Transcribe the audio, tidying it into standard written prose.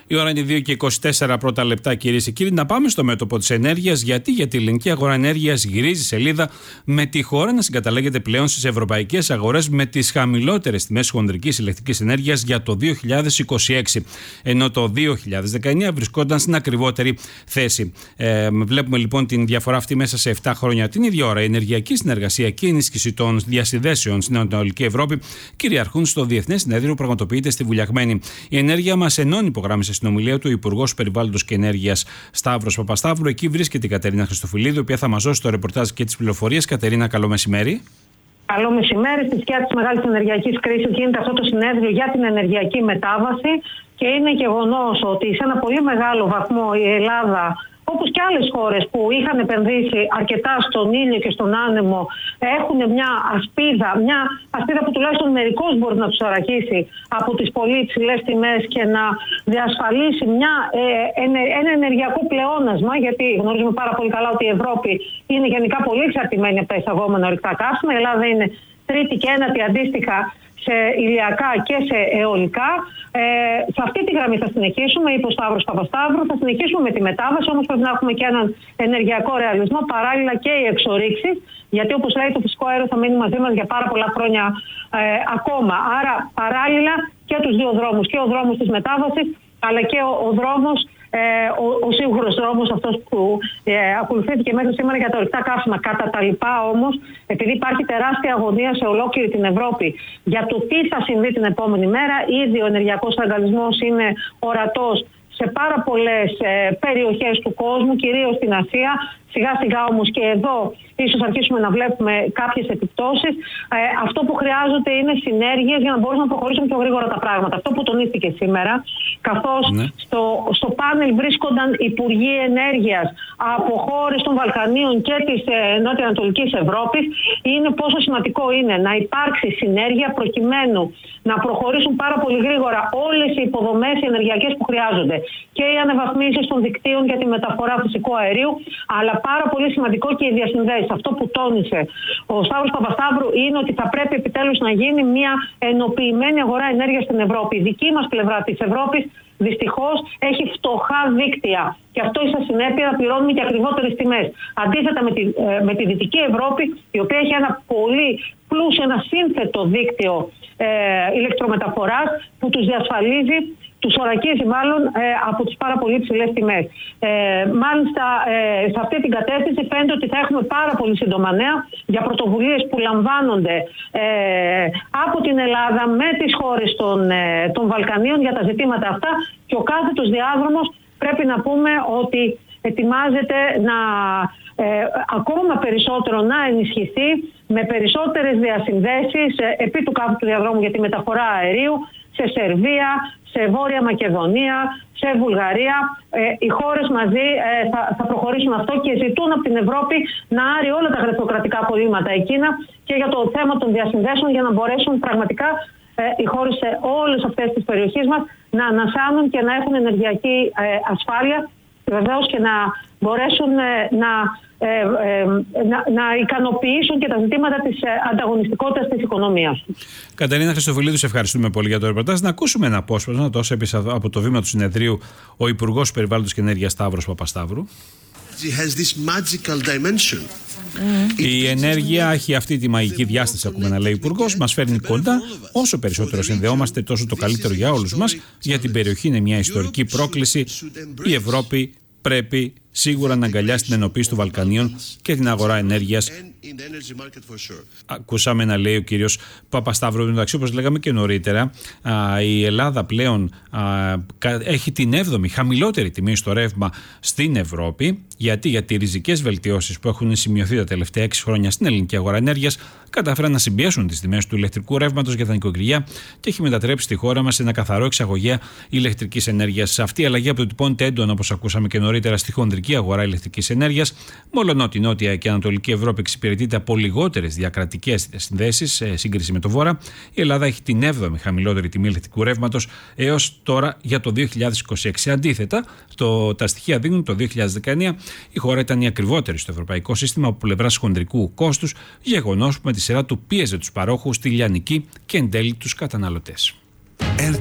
Η ώρα είναι 2:24 πρώτα λεπτά, κυρίες και κύριοι. Να πάμε στο μέτωπο της ενέργειας. Γιατί η ελληνική αγορά ενέργειας γυρίζει σελίδα, με τη χώρα να συγκαταλέγεται πλέον στις ευρωπαϊκές αγορές με τις χαμηλότερες τιμές χονδρικής ηλεκτρικής ενέργειας για το 2026. Ενώ το 2019 βρισκόταν στην ακριβότερη θέση. Βλέπουμε λοιπόν την διαφορά αυτή μέσα σε 7 χρόνια. Την ίδια ώρα η ενεργειακή συνεργασία και η ενίσχυση των διασυνδέσεων στην Ανατολική Ευρώπη κυριαρχούν στο Διεθνές Συνέδριο που πραγματοποιείται στη Βουλιαγμένη. Η ενέργεια μας ενώνει, υπογράμμισε στην ομιλία του ο Υπουργός Περιβάλλοντος και Ενέργειας Σταύρος Παπασταύρου. Εκεί βρίσκεται η Κατερίνα Χριστοφυλλίδου, η οποία θα μας δώσει το ρεπορτάζ και τις πληροφορίες. Κατερίνα, καλό μεσημέρι. Καλό μεσημέρι. Στη σκιά της μεγάλης ενεργειακής κρίσης γίνεται αυτό το συνέδριο για την ενεργειακή μετάβαση και είναι γεγονός ότι σε ένα πολύ μεγάλο βαθμό η Ελλάδα, όπως και άλλες χώρες που είχαν επενδύσει αρκετά στον ήλιο και στον άνεμο, έχουν μια ασπίδα που τουλάχιστον μερικώς μπορεί να τους αραχίσει από τις πολύ υψηλές τιμές και να διασφαλίσει ένα ενεργειακό πλεόνασμα, γιατί γνωρίζουμε πάρα πολύ καλά ότι η Ευρώπη είναι γενικά πολύ εξαρτημένη από τα εισαγόμενα ορυκτά καύσιμα. Η Ελλάδα είναι τρίτη και ένατη αντίστοιχα σε ηλιακά και σε αιωλικά. Σε αυτή τη γραμμή θα συνεχίσουμε, είπε ο Σταύρος Παπασταύρου. Θα συνεχίσουμε με τη μετάβαση, όμως πρέπει να έχουμε και έναν ενεργειακό ρεαλισμό, παράλληλα και οι εξορίξεις, γιατί όπως λέει το φυσικό αέριο θα μείνει μαζί μας για πάρα πολλά χρόνια ακόμα. Άρα παράλληλα και τους δύο δρόμους, και ο δρόμος της μετάβασης, αλλά και ο δρόμος, ο σίγουρος δρόμος αυτός που ακολουθήθηκε μέχρι σήμερα για τα ορυκτά καύσιμα. Κατά τα λοιπά όμως, επειδή υπάρχει τεράστια αγωνία σε ολόκληρη την Ευρώπη για το τι θα συμβεί την επόμενη μέρα, ήδη ο ενεργειακός αγκαλισμός είναι ορατός σε πάρα πολλές περιοχές του κόσμου, κυρίως στην Ασία. Σιγά σιγά όμως και εδώ ίσως αρχίσουμε να βλέπουμε κάποιες επιπτώσεις. Αυτό που χρειάζονται είναι συνέργειες για να μπορέσουν να προχωρήσουν πιο γρήγορα τα πράγματα. Αυτό που τονίστηκε σήμερα, καθώς στο πάνελ βρίσκονταν υπουργοί ενέργειας από χώρες των Βαλκανίων και της νότιο-ανατολικής Ευρώπης, είναι πόσο σημαντικό είναι να υπάρξει συνέργεια προκειμένου να προχωρήσουν πάρα πολύ γρήγορα όλες οι υποδομές οι ενεργειακές που χρειάζονται. Και οι αναβαθμίσεις των δικτύων για τη μεταφορά φυσικού αερίου, αλλά πάρα πολύ σημαντικό και οι διασυνδέσεις. Αυτό που τόνισε ο Σταύρος Παπασταύρου είναι ότι θα πρέπει επιτέλους να γίνει μια ενοποιημένη αγορά ενέργειας στην Ευρώπη. Η δική μας πλευρά της Ευρώπης δυστυχώς έχει φτωχά δίκτυα και αυτό ίσα συνέπεια να πληρώνουμε και ακριβότερες τιμές. Αντίθετα με τη Δυτική Ευρώπη, η οποία έχει ένα πολύ πλούσιο, ένα σύνθετο δίκτυο ηλεκτρομεταφοράς που τους διασφαλίζει, τους ορακίζει μάλλον από τις πάρα πολύ ψηλές τιμές. Μάλιστα σε αυτή την κατεύθυνση φαίνεται ότι θα έχουμε πάρα πολύ σύντομα νέα για πρωτοβουλίες που λαμβάνονται από την Ελλάδα με τις χώρες των Βαλκανίων για τα ζητήματα αυτά, και ο κάθετος διάδρομος πρέπει να πούμε ότι ετοιμάζεται να ακόμα περισσότερο να ενισχυθεί με περισσότερες διασυνδέσεις επί του κάθετου διαδρόμου για τη μεταφορά αερίου σε Σερβία, σε Βόρεια Μακεδονία, σε Βουλγαρία. Οι χώρες μαζί θα προχωρήσουν αυτό και ζητούν από την Ευρώπη να άρει όλα τα γραφειοκρατικά κολλήματα εκείνα και για το θέμα των διασυνδέσεων, για να μπορέσουν πραγματικά οι χώρες σε όλες αυτές τις περιοχές μας να ανασάνουν και να έχουν ενεργειακή ασφάλεια, βεβαίως, και να μπορέσουν να ικανοποιήσουν και τα ζητήματα της ανταγωνιστικότητας της οικονομίας. Κατερίνα Χριστοφυλλίδου, σε ευχαριστούμε πολύ για το ρεπορτάζ. Να ακούσουμε ένα απόσπασμα, τόσο από το βήμα του συνεδρίου, ο Υπουργός Περιβάλλοντος και Ενέργειας Σταύρος Παπασταύρου. Η ενέργεια έχει αυτή τη μαγική διάσταση, ακούμε να λέει ο Υπουργός, μας φέρνει κοντά. Όσο περισσότερο συνδεόμαστε, τόσο το καλύτερο για όλους μας. Για την περιοχή είναι μια ιστορική πρόκληση. Η Ευρώπη πρέπει σίγουρα να αγκαλιάσει την ενοποίηση των Βαλκανίων και την αγορά ενέργειας. Ακούσαμε να λέει ο κύριος Παπασταύρου. Εντάξει, όπως λέγαμε και νωρίτερα, η Ελλάδα πλέον έχει την 7η χαμηλότερη τιμή στο ρεύμα στην Ευρώπη. Γιατί ριζικές βελτιώσεις που έχουν σημειωθεί τα τελευταία 6 χρόνια στην ελληνική αγορά ενέργειας κατάφεραν να συμπιέσουν τις τιμές του ηλεκτρικού ρεύματος για τα νοικοκυριά και έχει μετατρέψει τη χώρα μας σε ένα καθαρό εξαγωγέα ηλεκτρικής ενέργειας. Αυτή η αλλαγή αποτυπώνεται έντονα, όπως ακούσαμε και νωρίτερα, στη χονδρική αγορά ηλεκτρικής ενέργειας. Μόλον η Νότια και Ανατολική Ευρώπη εξυπηρετείται από λιγότερες διακρατικές συνδέσεις σε σύγκριση με το Βόρα, η Ελλάδα έχει την 7η χαμηλότερη τιμή ηλεκτρικού ρεύματος έως τώρα για το 2026. Αντίθετα, τα στοιχεία δείχνουν το 2019 η χώρα ήταν η ακριβότερη στο ευρωπαϊκό σύστημα από πλευράς χονδρικού κόστους, γεγονός που με τη σειρά του πίεζε τους παρόχους, τη λιανική και εν τέλει τους καταναλωτές.